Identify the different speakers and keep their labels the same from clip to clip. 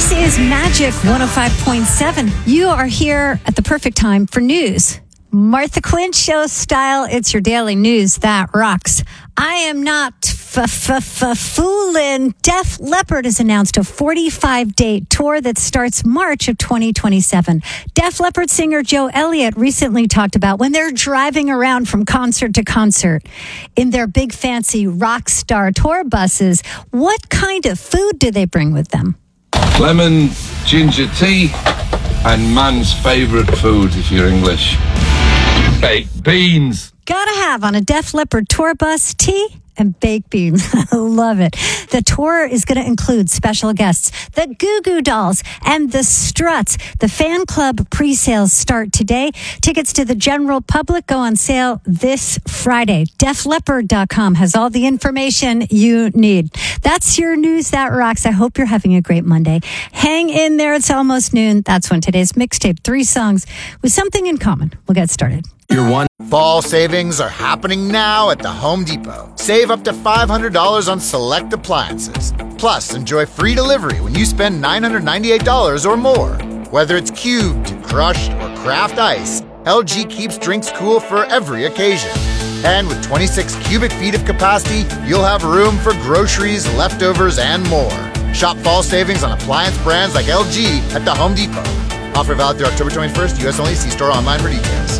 Speaker 1: This is Magic 105.7. You are here at the perfect time for news. Martha Quinn Show style, it's your daily news that rocks. I am not fooling. Def Leppard has announced a 45-date tour that starts March of 2027. Def Leppard singer Joe Elliott recently talked about when they're driving around from concert to concert in their big fancy rock star tour buses, what kind of food do they bring with them?
Speaker 2: Lemon, ginger tea, and man's favourite food if you're English. Baked beans.
Speaker 1: Gotta have on a Def Leppard tour bus, tea and baked beans. I love it. The tour is going to include special guests, the Goo Goo Dolls and the Struts. The fan club pre-sales start today. Tickets to the general public go on sale this Friday. DefLeppard.com has all the information you need. That's your news that rocks. I hope you're having a great Monday. Hang in there. It's almost noon. That's when today's mixtape, 3 songs with something in common. We'll get started.
Speaker 3: Fall savings are happening now at the Home Depot. Save up to $500 on select appliances. Plus, enjoy free delivery when you spend $998 or more. Whether it's cubed, crushed, or craft ice, LG keeps drinks cool for every occasion. And with 26 cubic feet of capacity, you'll have room for groceries, leftovers, and more. Shop fall savings on appliance brands like LG at the Home Depot. Offer valid through October 21st, U.S. only. See store online for details.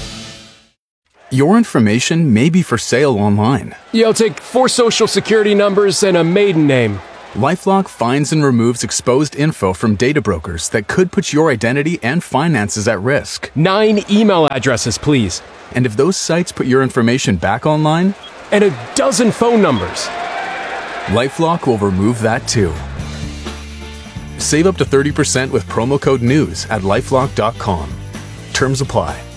Speaker 4: Your information may be for sale online.
Speaker 5: I'll take 4 social security numbers and a maiden name.
Speaker 4: LifeLock finds and removes exposed info from data brokers that could put your identity and finances at risk.
Speaker 5: 9 email addresses, please.
Speaker 4: And if those sites put your information back online?
Speaker 5: And a dozen phone numbers.
Speaker 4: LifeLock will remove that too. Save up to 30% with promo code NEWS at LifeLock.com. Terms apply.